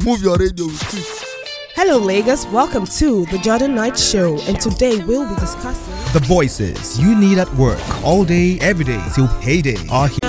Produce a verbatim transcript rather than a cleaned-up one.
move your radio with it. Hello Lagos, welcome to the Jordan Knight Show, and today we'll be discussing the voices you need at work all day, every day till payday are here.